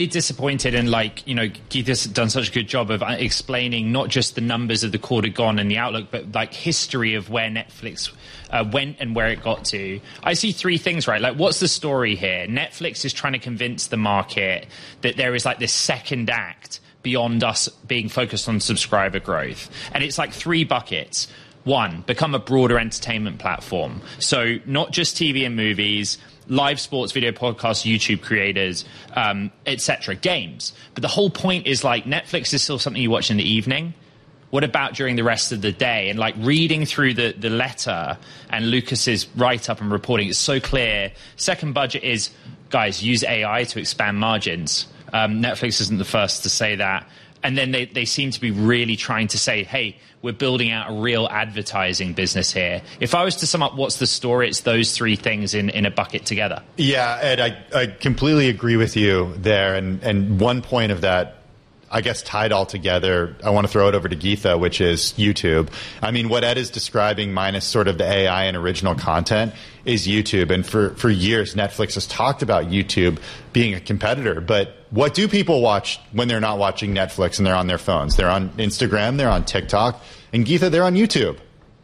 disappointed, and Geetha's done such a good job of explaining not just the numbers of the quarter gone and the outlook, but history of where Netflix went and where it got to. I see three things, right? What's the story here? Netflix is trying to convince the market that there is this second act beyond us being focused on subscriber growth, and it's three buckets. One, become a broader entertainment platform, so not just TV and movies, live sports, video podcasts, YouTube creators, etc., games. But the whole point is Netflix is still something you watch in the evening. What about during the rest of the day? And reading through the letter and Lucas's write-up and reporting, it's so clear. Second budget is, guys, use AI to expand margins. Netflix isn't the first to say that. And then they seem to be really trying to say, hey, we're building out a real advertising business here. If I was to sum up what's the story, it's those three things in a bucket together. Yeah, Ed, I completely agree with you there. And one point of that, I guess, tied all together, I want to throw it over to Geetha, which is YouTube. I mean, what Ed is describing, minus sort of the AI and original content, is YouTube. And for years, Netflix has talked about YouTube being a competitor. But what do people watch when they're not watching Netflix and they're on their phones? They're on Instagram, they're on TikTok, and Geetha, they're on YouTube.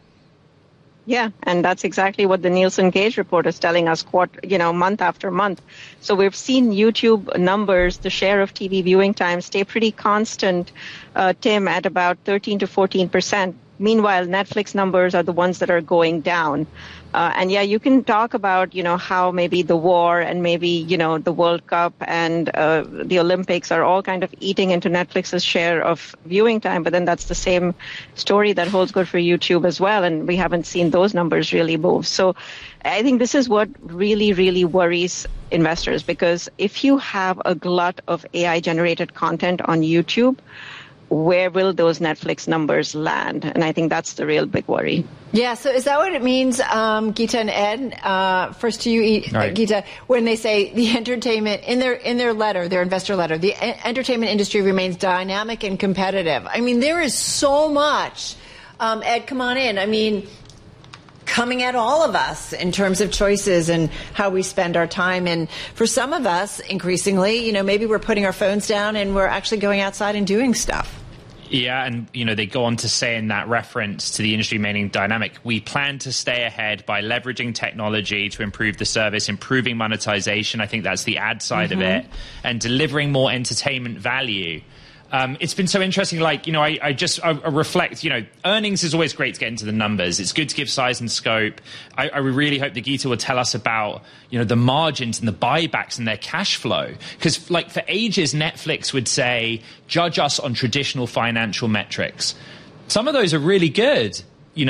Yeah, and that's exactly what the Nielsen Gauge report is telling us, month after month. So we've seen YouTube numbers, the share of TV viewing time, stay pretty constant, Tim, at about 13 to 14%. Meanwhile, Netflix numbers are the ones that are going down. And yeah, you can talk about, how maybe the war and maybe, the World Cup and the Olympics are all kind of eating into Netflix's share of viewing time. But then that's the same story that holds good for YouTube as well. And we haven't seen those numbers really move. So I think this is what really, really worries investors, because if you have a glut of AI generated content on YouTube, where will those Netflix numbers land? And I think that's the real big worry. Yeah, so is that what it means, Geetha and Ed? First to you, right. Geetha, when they say the entertainment, in their letter, their investor letter, the entertainment industry remains dynamic and competitive. I mean, there is so much. Ed, come on in. I mean, coming at all of us in terms of choices and how we spend our time. And for some of us, increasingly, maybe we're putting our phones down and we're actually going outside and doing stuff. Yeah, and they go on to say in that reference to the industry remaining dynamic, we plan to stay ahead by leveraging technology to improve the service, improving monetization. I think that's the ad side of it, and delivering more entertainment value. It's been so interesting. I reflect, earnings is always great to get into the numbers. It's good to give size and scope. I really hope that Geetha will tell us about, the margins and the buybacks and their cash flow. Because for ages, Netflix would say, judge us on traditional financial metrics. Some of those are really good.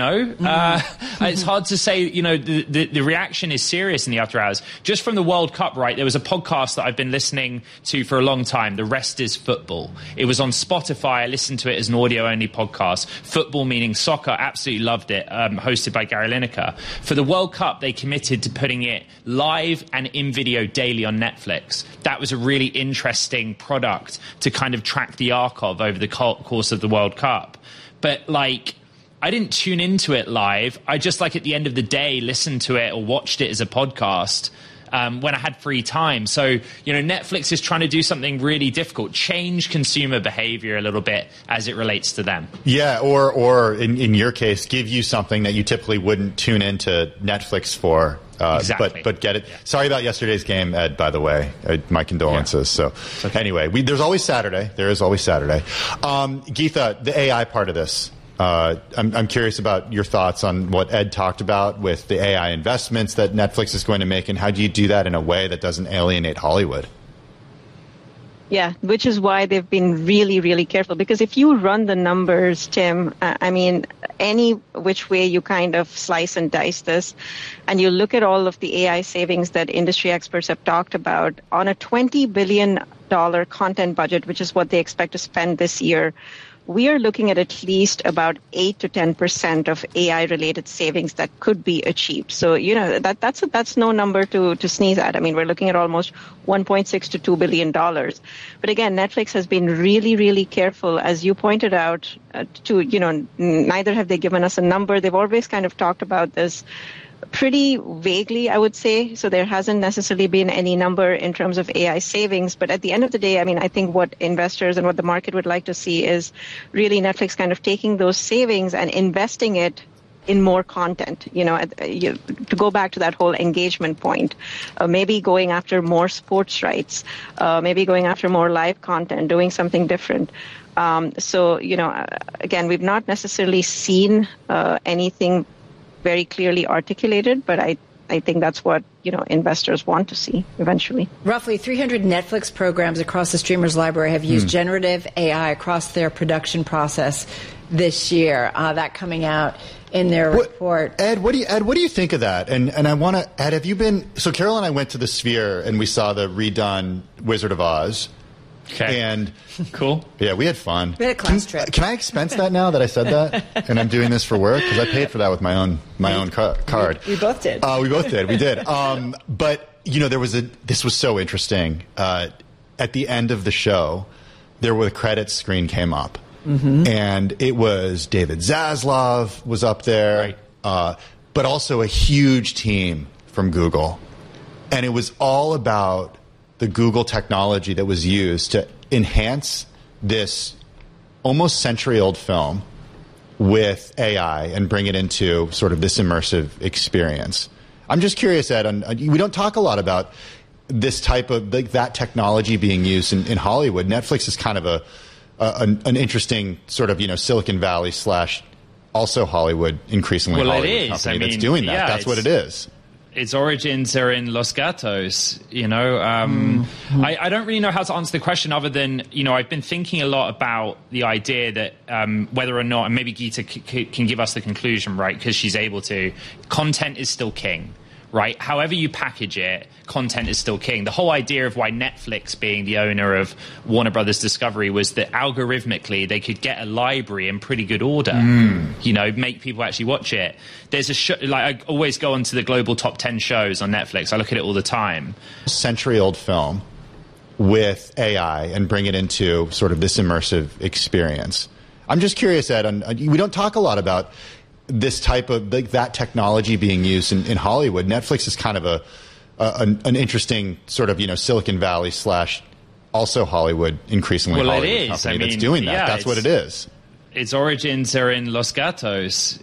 It's hard to say, the reaction is serious in the after hours. Just from the World Cup, right, there was a podcast that I've been listening to for a long time, The Rest is Football. It was on Spotify. I listened to it as an audio-only podcast. Football meaning soccer, absolutely loved it, hosted by Gary Lineker. For the World Cup, they committed to putting it live and in video daily on Netflix. That was a really interesting product to kind of track the arc of over the course of the World Cup. But, I didn't tune into it live. I just, at the end of the day, listened to it or watched it as a podcast when I had free time. So, Netflix is trying to do something really difficult, change consumer behavior a little bit as it relates to them. Yeah, or in your case, give you something that you typically wouldn't tune into Netflix for. Exactly. But get it. Yeah. Sorry about yesterday's game, Ed, by the way. My condolences. Yeah. So okay. Anyway, there's always Saturday. There is always Saturday. Geetha, the AI part of this. I'm curious about your thoughts on what Ed talked about with the AI investments that Netflix is going to make, and how do you do that in a way that doesn't alienate Hollywood? Yeah, which is why they've been really, really careful. Because if you run the numbers, Tim, any which way you kind of slice and dice this, and you look at all of the AI savings that industry experts have talked about, on a $20 billion content budget, which is what they expect to spend this year, we are looking at least about 8 to 10% of AI-related savings that could be achieved. So, that's no number to sneeze at. We're looking at almost $1.6 to $2 billion. But again, Netflix has been really, really careful, as you pointed out, neither have they given us a number. They've always kind of talked about this pretty vaguely, I would say. So there hasn't necessarily been any number in terms of AI savings. But at the end of the day, I mean, I think what investors and what the market would like to see is really Netflix kind of taking those savings and investing it in more content, to go back to that whole engagement point, maybe going after more sports rights, maybe going after more live content, doing something different. Again, we've not necessarily seen anything very clearly articulated, but I think that's what investors want to see eventually. Roughly 300 Netflix programs across the streamer's library have used generative AI across their production process this year. That coming out in their report. Ed, what do you think of that? And I want to, Ed, have you been? So Carol and I went to the Sphere and we saw the redone Wizard of Oz. Okay. And cool. Yeah, we had fun. We had a class trip. Can I expense that now that I said that? And I'm doing this for work? Because I paid for that with my own card. We both did. We both did. We did. But, this was so interesting. At the end of the show, the credits screen came up. Mm-hmm. And it was David Zaslav was up there. Right. But also a huge team from Google. And it was all about the Google technology that was used to enhance this almost century-old film with AI and bring it into sort of this immersive experience. I'm just curious, Ed, we don't talk a lot about this type of that technology being used in Hollywood. Netflix is kind of an interesting sort of Silicon Valley / also Hollywood, increasingly Hollywood company that's doing that. That's what it is. Its origins are in Los Gatos, I don't really know how to answer the question other than, I've been thinking a lot about the idea that whether or not, and maybe Geeta can give us the conclusion, right, because she's able to, content is still king. Right? However you package it, content is still king. The whole idea of why Netflix, being the owner of Warner Brothers Discovery, was that algorithmically they could get a library in pretty good order, make people actually watch it. There's a show, I always go onto the global top 10 shows on Netflix. I look at it all the time. Century-old film with AI and bring it into sort of this immersive experience. I'm just curious, Ed, we don't talk a lot about this type of that technology being used in Hollywood. Netflix is kind of an interesting sort of Silicon Valley / also Hollywood, increasingly Hollywood company that's doing that. That's what it is. Its origins are in Los Gatos.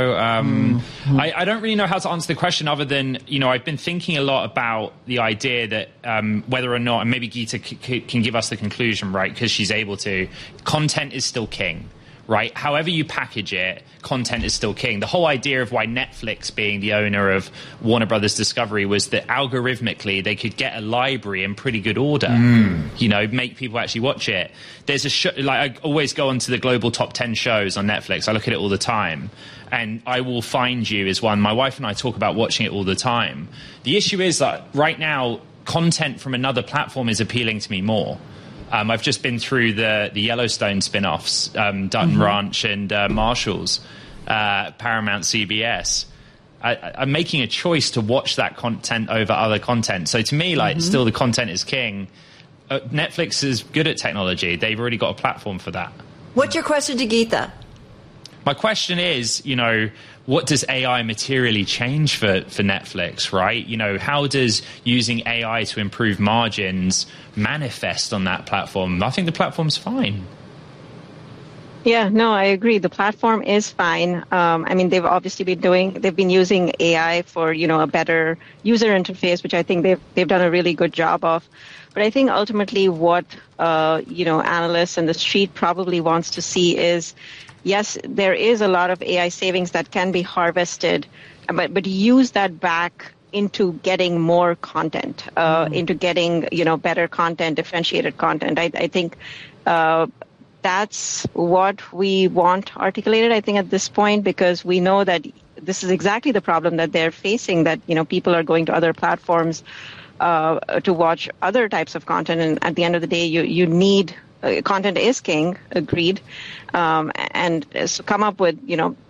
I don't really know how to answer the question other than I've been thinking a lot about the idea that whether or not, and maybe Geeta can give us the conclusion, right, because she's able to, content is still king. Right? However you package it, content is still king. The whole idea of why Netflix, being the owner of Warner Brothers Discovery, was that algorithmically they could get a library in pretty good order, make people actually watch it. There's a show, I always go onto the global top 10 shows on Netflix. I look at it all the time. And I Will Find You is one. My wife and I talk about watching it all the time. The issue is that right now, content from another platform is appealing to me more. I've just been through the Yellowstone spin-offs, Dutton Ranch and Marshalls, Paramount CBS. I'm making a choice to watch that content over other content. So to me, still the content is king. Netflix is good at technology. They've already got a platform for that. What's your question to Geeta? My question is, what does AI materially change for Netflix, right? How does using AI to improve margins manifest on that platform? I think the platform's fine. Yeah, no, I agree. The platform is fine. They've obviously they've been using AI for, a better user interface, which I think they've done a really good job of. But I think ultimately what, analysts and the street probably wants to see is, yes, there is a lot of AI savings that can be harvested, but use that back into getting more content, into getting, better content, differentiated content. I think that's what we want articulated, I think, at this point, because we know that this is exactly the problem that they're facing, that, people are going to other platforms to watch other types of content. And at the end of the day, you need content is king, agreed. And so come up with,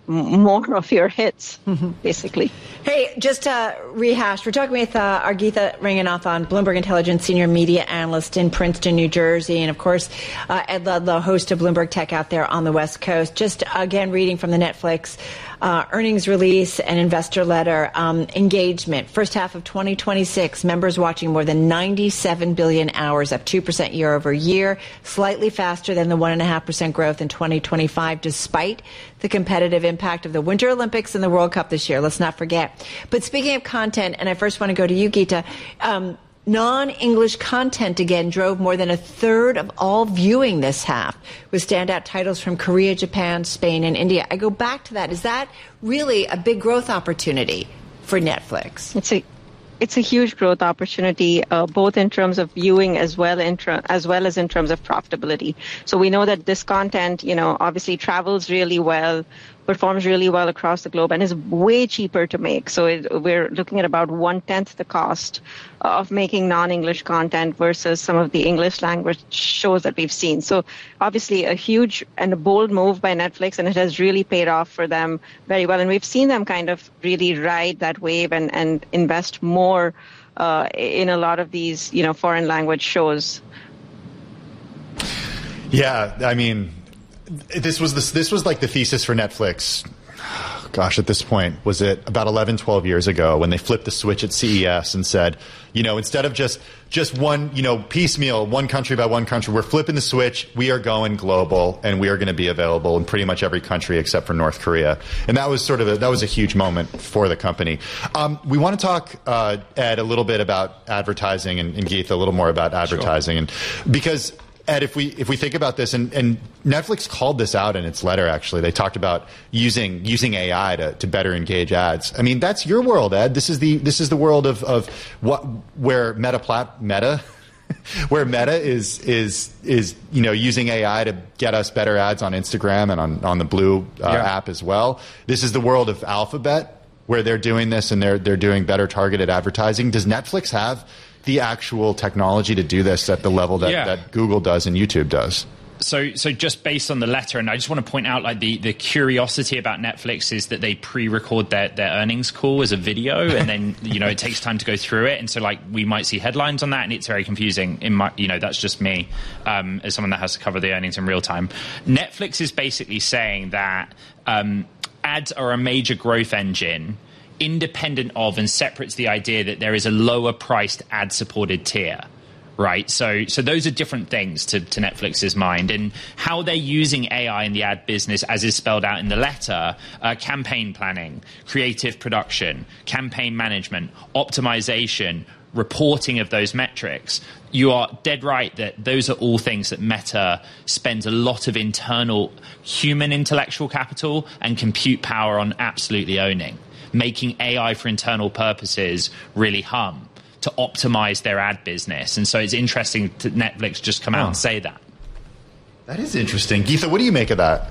more of your hits, basically. Hey, just to rehash, we're talking with Geetha Ranganathan, Bloomberg Intelligence Senior Media Analyst in Princeton, New Jersey, and of course, Ed Ludlow, host of Bloomberg Tech out there on the West Coast. Just again, reading from the Netflix earnings release and investor letter, engagement. First half of 2026, members watching more than 97 billion hours, up 2% year over year, slightly faster than the 1.5% growth in 2025, despite the competitive impact of the Winter Olympics and the World Cup this year. Let's not forget. But speaking of content, and I first want to go to you, Geetha, non-English content again drove more than a third of all viewing this half, with standout titles from Korea, Japan, Spain, and India. I go back to that. Is that really a big growth opportunity for Netflix? It's a huge growth opportunity, both in terms of viewing as well as in terms of profitability. So we know that this content, obviously travels really well, performs really well across the globe, and is way cheaper to make. So we're looking at about 1/10 the cost of making non-English content versus some of the English language shows that we've seen. So obviously a huge and a bold move by Netflix, and it has really paid off for them very well. And we've seen them kind of really ride that wave and invest more in a lot of these, foreign language shows. Yeah, I mean, this was like the thesis for Netflix. Gosh, at this point, was it about 11, 12 years ago when they flipped the switch at CES and said, instead of just one, piecemeal, one country by one country, we're flipping the switch. We are going global, and we are going to be available in pretty much every country except for North Korea. And that was a huge moment for the company. We want to talk, Ed, a little bit about advertising, and Geetha a little more about advertising, and because Ed, if we think about this, and Netflix called this out in its letter, actually, they talked about using AI to better engage ads. I mean, that's your world, Ed. This is the world of where Meta is using AI to get us better ads on Instagram and on the Blue app as well. This is the world of Alphabet, where they're doing this and they're doing better targeted advertising. Does Netflix have the actual technology to do this at the level that Google does and YouTube does? So just based on the letter, and I just want to point out, like, the curiosity about Netflix is that they pre-record their earnings call as a video, and then it takes time to go through it, and so like we might see headlines on that, and it's very confusing. That's just me as someone that has to cover the earnings in real time. Netflix is basically saying that ads are a major growth engine, independent of and separate to the idea that there is a lower priced ad supported tier, right? So those are different things to Netflix's mind, and how they're using AI in the ad business, as is spelled out in the letter: campaign planning, creative production, campaign management, optimization, reporting of those metrics. You are dead right that those are all things that Meta spends a lot of internal human intellectual capital and compute power on absolutely owning, making AI for internal purposes really hum to optimize their ad business. And so it's interesting to Netflix just come out and say that. That is interesting. Geetha, what do you make of that?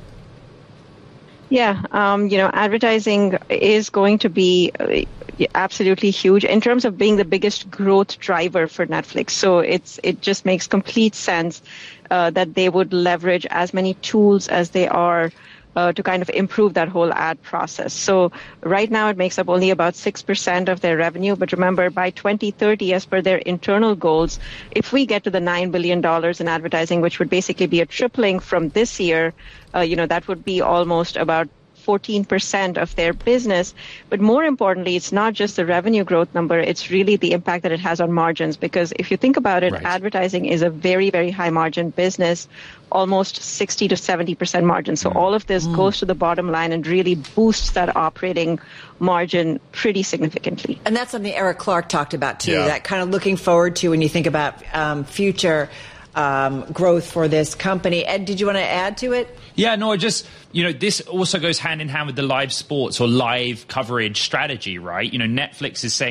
Yeah, advertising is going to be absolutely huge in terms of being the biggest growth driver for Netflix. So it just makes complete sense that they would leverage as many tools as they are to kind of improve that whole ad process. So right now it makes up only about 6% of their revenue. But remember, by 2030, as per their internal goals, if we get to the $9 billion in advertising, which would basically be a tripling from this year, that would be almost about 14% of their business. But more importantly, it's not just the revenue growth number, it's really the impact that it has on margins. Because if you think about it, advertising is a very, very high margin business, almost 60 to 70% margin. So all of this goes to the bottom line and really boosts that operating margin pretty significantly. And that's something Eric Clark talked about too, that kind of looking forward to when you think about future growth for this company. Ed, did you want to add to it? Yeah, no, this also goes hand in hand with the live sports or live coverage strategy, right? Netflix is saying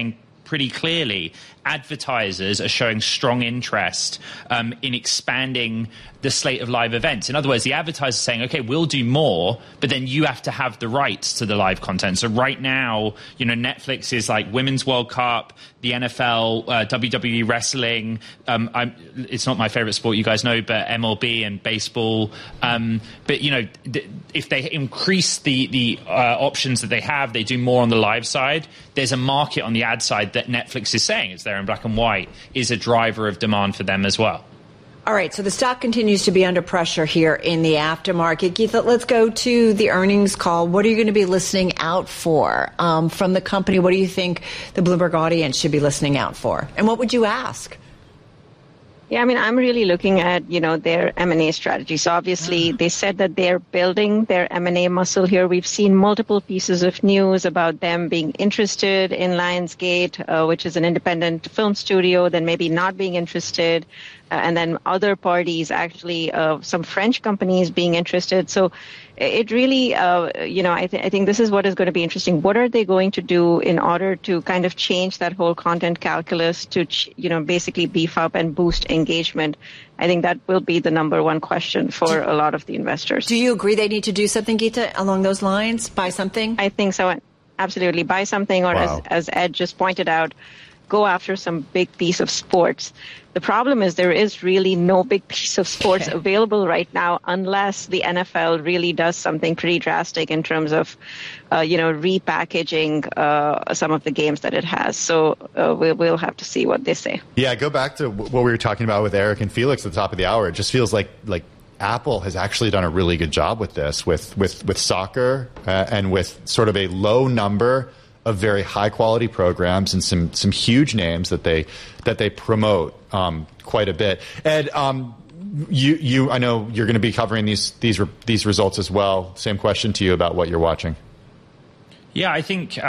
pretty clearly, advertisers are showing strong interest in expanding the slate of live events. In other words, the advertisers are saying, okay, we'll do more, but then you have to have the rights to the live content. So right now, Netflix is like Women's World Cup, the NFL, WWE wrestling. It's not my favorite sport, you guys know, but MLB and baseball. But, if they increase the options that they have, they do more on the live side. There's a market on the ad side that Netflix is saying, it's there in black and white, is a driver of demand for them as well. All right, so the stock continues to be under pressure here in the aftermarket. Geetha, let's go to the earnings call. What are you going to be listening out for from the company? What do you think the Bloomberg audience should be listening out for? And what would you ask? Yeah, I'm really looking at, their M&A strategy. So obviously they said that they're building their M&A muscle here. We've seen multiple pieces of news about them being interested in Lionsgate, which is an independent film studio, then maybe not being interested. And then other parties, actually, some French companies being interested. So it really, I think this is what is going to be interesting. What are they going to do in order to kind of change that whole content calculus to, basically beef up and boost engagement? I think that will be the number one question for a lot of the investors. Do you agree they need to do something, Geetha, along those lines? Buy something? I think so. Absolutely. Buy something, or as Ed just pointed out, go after some big piece of sports. The problem is there is really no big piece of sports available right now unless the NFL really does something pretty drastic in terms of, repackaging some of the games that it has. So we'll have to see what they say. Yeah, go back to what we were talking about with Eric and Felix at the top of the hour. It just feels like Apple has actually done a really good job with this, with soccer and with sort of a low number of very high quality programs and some huge names that they promote quite a bit. Ed, you I know you're going to be covering these results as well. Same question to you about what you're watching. Yeah, I think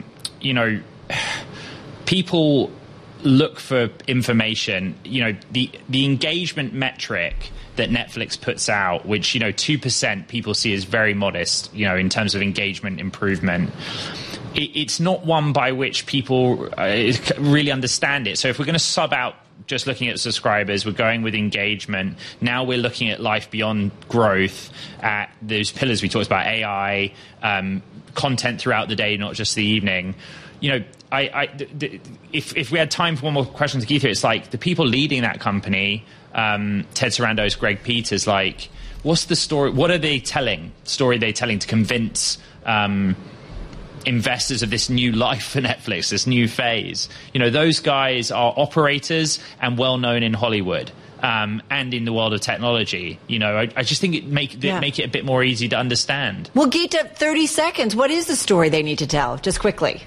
people look for information. The engagement metric that Netflix puts out, which 2% people see as very modest, in terms of engagement improvement. It's not one by which people really understand it. So if we're going to sub out just looking at subscribers, we're going with engagement. Now we're looking at life beyond growth, at those pillars we talked about, AI, content throughout the day, not just the evening. If we had time for one more question to Geetha, it's like the people leading that company, Ted Sarandos, Greg Peters, like, what's the story? What are they telling? Story they telling to convince investors of this new life for Netflix, this new phase? Those guys are operators and well known in Hollywood and in the world of technology. I just think it make it a bit more easy to understand. Well, Geetha, 30 seconds. What is the story they need to tell? Just quickly.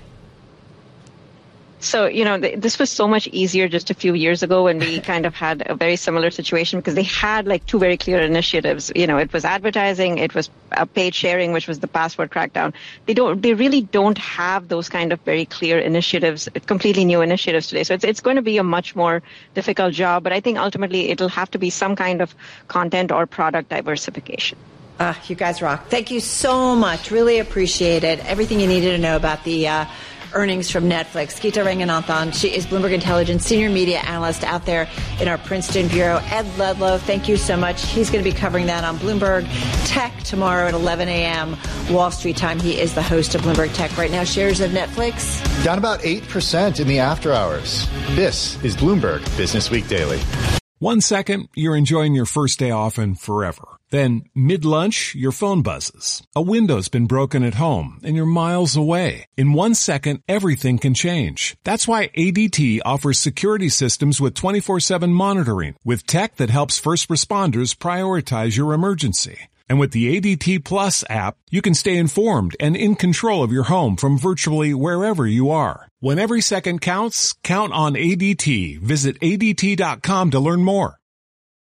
So, this was so much easier just a few years ago when we kind of had a very similar situation because they had like two very clear initiatives. It was advertising, it was paid sharing, which was the password crackdown. They really don't have those kind of very clear initiatives, completely new initiatives today. So it's going to be a much more difficult job. But I think ultimately it'll have to be some kind of content or product diversification. You guys rock. Thank you so much. Really appreciate it. Everything you needed to know about the earnings from Netflix. Geetha Ranganathan, she is Bloomberg Intelligence senior media analyst out there in our Princeton bureau. Ed Ludlow, thank you so much. He's going to be covering that on Bloomberg Tech tomorrow at 11 a.m. Wall Street time. He is the host of Bloomberg Tech. Right now, shares of Netflix down about 8% in the after hours. This is Bloomberg Business Week Daily. 1 second, you're enjoying your first day off and forever. Then, mid-lunch, your phone buzzes. A window's been broken at home, and you're miles away. In 1 second, everything can change. That's why ADT offers security systems with 24/7 monitoring, with tech that helps first responders prioritize your emergency. And with the ADT Plus app, you can stay informed and in control of your home from virtually wherever you are. When every second counts, count on ADT. Visit ADT.com to learn more.